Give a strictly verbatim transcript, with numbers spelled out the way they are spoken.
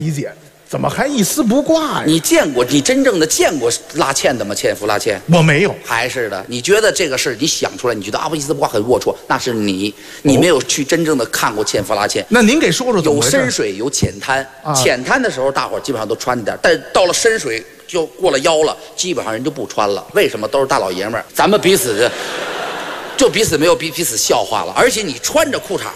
理解，怎么还一丝不挂呀？ 你见过你真正的见过拉纤的吗？纤夫拉纤？ 我没有。 还是的，你觉得这个事你想出来，你觉得啊，我一丝不挂很龌龊，那是你，你没有去真正的看过纤夫拉纤。 那您给说说怎么有回事？ 深水，有浅滩。 啊浅滩的时候，大伙儿基本上都穿着点，但是到了深水就过了腰了，基本上人就不穿了。为什么？都是大老爷们儿，咱们彼此就彼此没有彼彼此笑话了。而且你穿着裤衩